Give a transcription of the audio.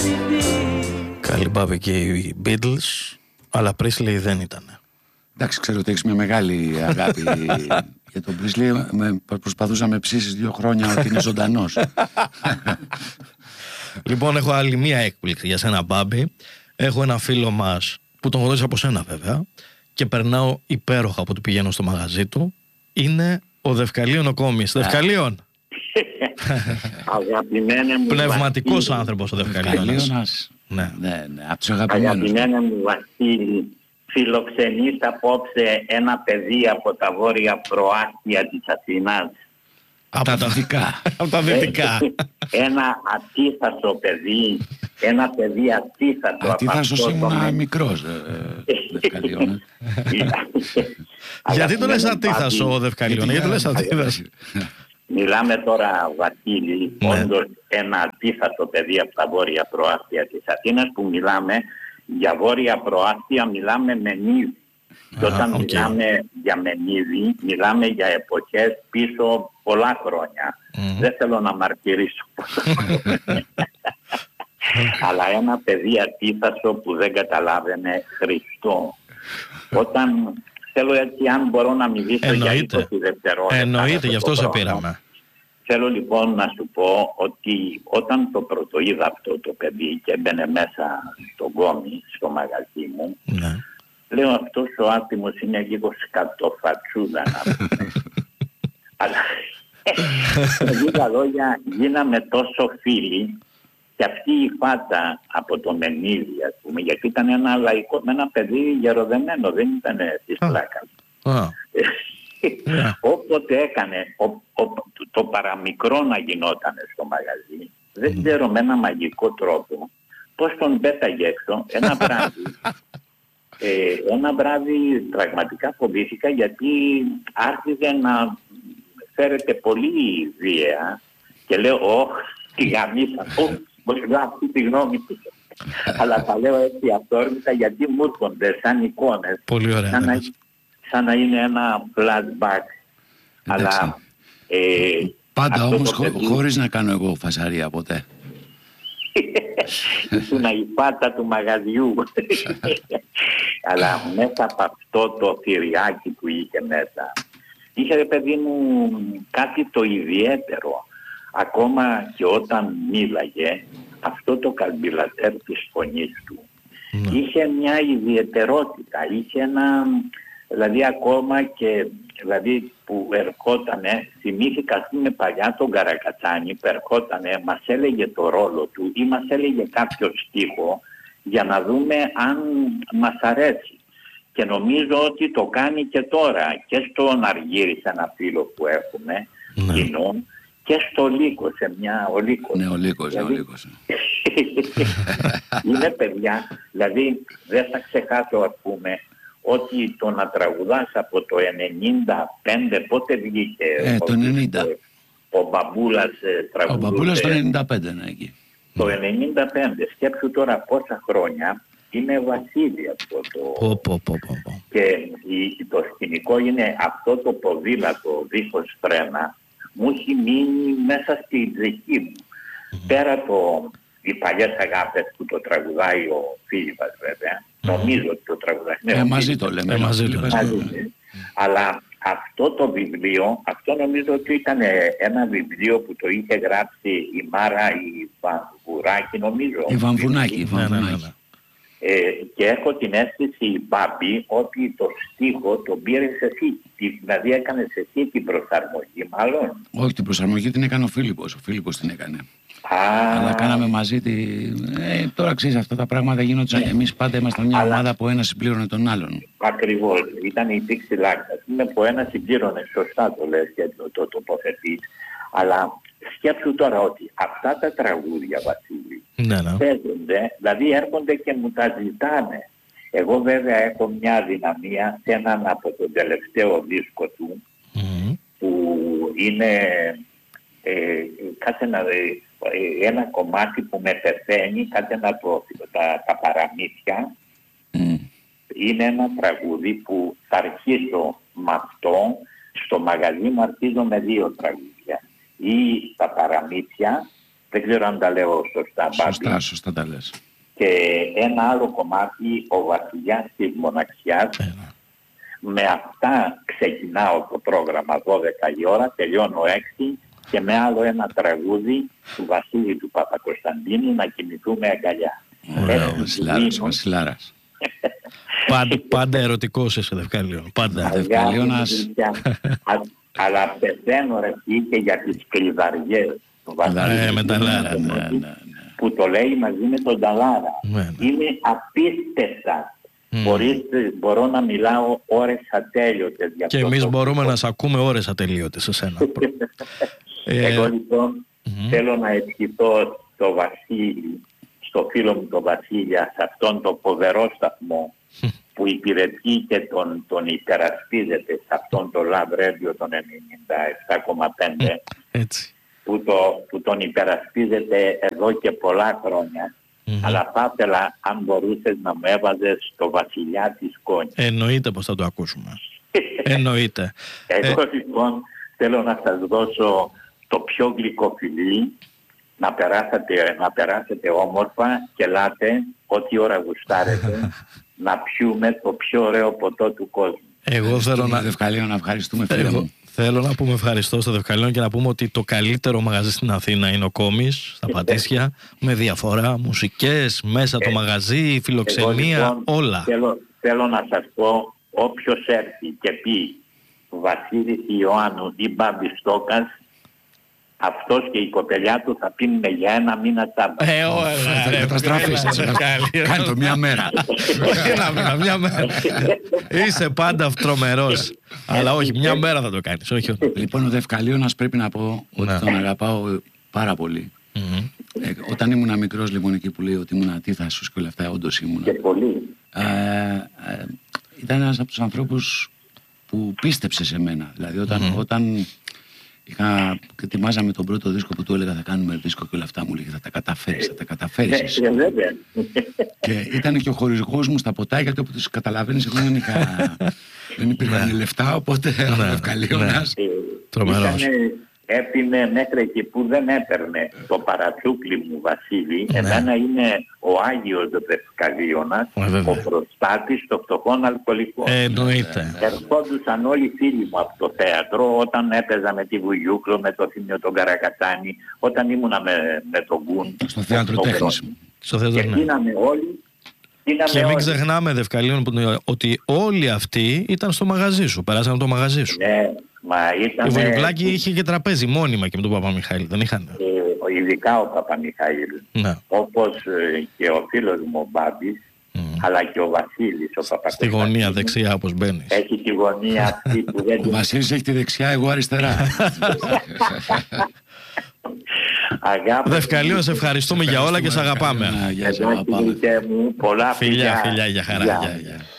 Καλή μπάβη και οι Beatles, αλλά Πρίσλι δεν ήταν. Εντάξει, ξέρω ότι έχεις μια μεγάλη αγάπη για τον Πρίσλι. Προσπαθούσα να με ψήσεις 2 χρόνια ότι είναι ζωντανός. Λοιπόν, έχω άλλη μία έκπληξη για σένα, Μπάμπη. Έχω ένα φίλο μας που τον γνώρισα από σένα, βέβαια, και περνάω υπέροχα από ότι πηγαίνω στο μαγαζί του. Είναι ο Δευκαλίων ο Κόμης. Δευκαλίων! Αγαπημένε μου Πνευματικός Βασίλη. άνθρωπος ο Δευκαλίωνας. Ναι, από τους αγαπημένους. Αγαπημένε μου Βασίλη, φιλοξενείς απόψε ένα παιδί από τα βόρεια προάστια της Αθηνάς. Από τα δυτικά. Από τα δυτικά. Ένα ατίθασο παιδί, ένα παιδί ατίθασο. Ατίθασος ήμουνα μικρός, Δευκαλίωνα. Γιατί το λες ατίθασο ο Δευκαλίωνα, γιατί το λες ατίθασο? Μιλάμε τώρα, Βασίλη, Ναι. όντως ένα αντίθετο παιδί από τα βόρεια προάστια της Αθήνας, που μιλάμε για βόρεια προάστια, μιλάμε Μενίδη. Και όταν μιλάμε για Μενίδη, μιλάμε για εποχές πίσω πολλά χρόνια. Δεν θέλω να μαρτυρήσω. Αλλά ένα παιδί αντίθετο που δεν καταλάβαινε Χριστό. Όταν θέλω, έτσι, αν μπορώ να μιλήσω για 20 δευτερόλεπτα. Εννοείται, γι' αυτό σε πήραμε. Θέλω λοιπόν να σου πω ότι όταν το πρωτοείδα αυτό το παιδί και έμπαινε μέσα στον Κόμη, στο μαγαζί μου, Ναι. λέω, αυτός ο άτιμος είναι λίγο σκατοφατσούδα να πούμε. Αλλά με λίγα λόγια γίναμε τόσο φίλοι, και αυτή η Φάτα από το Μενίδη, ας πούμε, γιατί ήταν ένα λαϊκό, με ένα παιδί γεροδεμένο, δεν ήταν της πλάκας. Όποτε έκανε το παραμικρό να γινόταν στο μαγαζί, δεν ξέρω, με ένα μαγικό τρόπο πώς τον πέταγε έξω ένα βράδυ. Ένα βράδυ πραγματικά φοβήθηκα, γιατί άρχιζε να φέρεται πολύ βία και λέω, τη γαμίσα, μπορεί να αυτή τη γνώμη του. Αλλά τα λέω έτσι αυθόρμητα, γιατί μου έρχονται σαν εικόνες. Πολύ ωραία. Σαν να είναι ένα flashback. Αλλά πάντα όμως χωρίς να κάνω εγώ φασαρία ποτέ. Ήσουν η Φάτα του μαγαζιού. Αλλά μέσα από αυτό το θηριάκι που είχε μέσα, είχε, ρε παιδί μου, κάτι το ιδιαίτερο. Ακόμα και όταν μίλαγε, αυτό το καλμπιλατέρ της φωνής του είχε μια ιδιαιτερότητα, είχε ένα, δηλαδή ακόμα και, δηλαδή που ερχότανε, θυμήθηκα, ας πούμε, παλιά τον Καρακατσάνη που ερχότανε, μας έλεγε το ρόλο του ή μας έλεγε κάποιο στίχο για να δούμε αν μας αρέσει. Και νομίζω ότι το κάνει και τώρα και στον Αργύρι, σε ένα φίλο που έχουμε κοινό, και στο Λύκο, σε μια ο Λύκος. Ναι, ο Λύκος. Είναι παιδιά, δηλαδή δεν θα ξεχάσω, ας πούμε, ότι το να τραγουδάς από το 95, πότε βγήκε το 90. Ο Μπαμπούλας τραγουδούσε. Ο Μπαμπούλας το 95 είναι εκεί. Το 95, σκέψου τώρα πόσα χρόνια είναι Βασίλη αυτό το... Και το σκηνικό είναι αυτό το ποδήλατο δίχως φρένα, μου έχει μείνει μέσα στη ψυχή μου. Πέρα από οι παλιές αγάπες που το τραγουδάει ο Φίλιππας, βέβαια, νομίζω ότι το τραγουδάει. Μαζί το λέμε. Αλλά αυτό το βιβλίο, αυτό νομίζω ότι ήταν ένα βιβλίο που το είχε γράψει η Μάρα η Βαμβουράκη, νομίζω. Η Βαμβουνάκη. Και έχω την αίσθηση, Μπάμπη, ότι το στίχο τον πήρες εσύ, δηλαδή έκανες εσύ την προσαρμογή, μάλλον. Όχι, την προσαρμογή την έκανε ο Φίλιππος την έκανε. Αλλά κάναμε μαζί τώρα ξέρεις, αυτά τα πράγματα γίνονταν. Εμείς πάντα ήμασταν μια ομάδα που ένας συμπλήρωνε τον άλλον. Ακριβώς, ήταν η τήξη λάκτας. Είναι που ένας συμπλήρωνε, σωστά το λες και το τοποθετείς. Αλλά σκέψου τώρα ότι αυτά τα τραγούδια, Βασίλη, παίζονται, δηλαδή έρχονται και μου τα ζητάνε. Εγώ βέβαια έχω μια αδυναμία σε έναν από τον τελευταίο δίσκο του, που είναι ένα κομμάτι που με πεθαίνει, κάτι να πω, τα παραμύθια. Είναι ένα τραγούδι που θα αρχίσω με αυτό, στο μαγαζί μου αρχίζω με 2 τραγούδια. Ή τα παραμύθια Δεν ξέρω αν τα λέω σωστά. Σωστά τα λες. Και ένα άλλο κομμάτι, ο Βασιλιάς της Μοναξιάς. Με αυτά ξεκινάω το πρόγραμμα 12 η ώρα, τελειώνω 6 και με άλλο ένα τραγούδι του Βασίλη του Παπακοσταντίνου, να κοιμηθούμε αγκαλιά. Ωραίο, Βασιλάρας. Πάντα ερωτικός είσαι, Δευκαλίων. Πάντα. Δευκαλίωνας. Αλλά πεθαίνω ρε και για τις κλειδαριές του Βασίλη. Με τα Λάρα. Που το λέει μαζί με τον Ταλάρα. Είναι απίστευτα. Μπορώ να μιλάω ώρες ατέλειωτες για αυτό. Και εμείς μπορούμε να σε ακούμε ώρες ατελείωτες εσένα. Εγώ λοιπόν θέλω να ευχηθώ στο Βασίλη, στο φίλο μου τον Βασίλια, σε αυτόν τον φοβερό σταθμό που υπηρετεί και τον υπερασπίζεται, σε αυτόν το Love Radio των 97,5 έτσι. Που τον υπερασπίζεται εδώ και πολλά χρόνια. Αλλά θα ήθελα αν μπορούσες να μου έβαζες στο Βασιλιά της Κόνης. Εννοείται πως θα το ακούσουμε. Εννοείται. Εγώ λοιπόν θέλω να σας δώσω το πιο γλυκό φιλί, να περάσετε όμορφα και ελάτε ό,τι ώρα γουστάρετε να πιούμε το πιο ωραίο ποτό του κόσμου. Εγώ θέλω να ευχαριστούμε φίλε μου. Θέλω να πούμε ευχαριστώ στο Δευκαλίων και να πούμε ότι το καλύτερο μαγαζί στην Αθήνα είναι ο Κόμης, στα Πατήσια, με διαφορά, μουσικές, μέσα το μαγαζί, φιλοξενία, λοιπόν, όλα. Θέλω να σας πω, όποιος έρθει και πει Βασίλης Ιωάννου ή Μπάμπης Στόκας, αυτός και η κοπελιά του θα πίνουν για ένα μήνα τσάμπα. Θα καταστραφείς. Κάνει το μια μέρα. Μια μέρα. Είσαι πάντα τρομερός. Αλλά όχι, μια μέρα θα το κάνεις. Λοιπόν, ο Δευκαλίωνας πρέπει να πω ότι τον αγαπάω πάρα πολύ. Όταν ήμουν μικρός λοιπόν εκεί που λέει ότι ήμουν αντίθασος και όλα αυτά, όντως ήμουν. Και πολύ. Ήταν ένας από τους ανθρώπους που πίστεψε σε μένα. Δηλαδή όταν ετοιμάζαμε τον πρώτο δίσκο που του έλεγα θα κάνουμε δίσκο και όλα αυτά, μου λέγε θα τα καταφέρεις εσύ. Και ήταν και ο χορηγός μου στα ποτάκια, γιατί όπως καταλαβαίνεις εγώ δεν υπήρχαν λεφτά, οπότε ο Δευκαλίωνας Τρομερός. Έπινε μέχρι εκεί που δεν έπαιρνε το παρατσούκλι μου Βασίλη. Εμένα είναι ο Άγιος Δευκαλίωνας, ο προστάτης των φτωχών αλκοολικών. Εννοείται. Ερχόντουσαν όλοι οι φίλοι μου από το θέατρο όταν έπαιζα με τη Βουγιούκλο, με το Θήμιο τον Καρακατάνη, όταν ήμουνα με τον Γκουν. Στο θέατρο τέχνης. Και γίναμε όλοι. Και μην ξεχνάμε, Δευκαλίων, ότι όλοι αυτοί ήταν στο μαγαζί σου, περάσαν το μαγαζί σου. Ναι, μα ήταν... Η Βολιουκλάκη είχε και τραπέζι μόνιμα και με τον Παπαμιχαήλ, δεν είχαν? Ειδικά ο Παπαμιχαήλ, όπως και ο φίλος μου ο Μπάμπης, αλλά και ο Βασίλης ο Παπακοσταντίνου. Στη γωνία δεξιά όπως μπαίνεις. Έχει τη γωνία αυτή που δεν... Ο Βασίλης έχει τη δεξιά, εγώ αριστερά. Δευκαλίων, σε ευχαριστούμε για όλα και σε αγαπάμε. Πολλά φιλιά, για χαρά.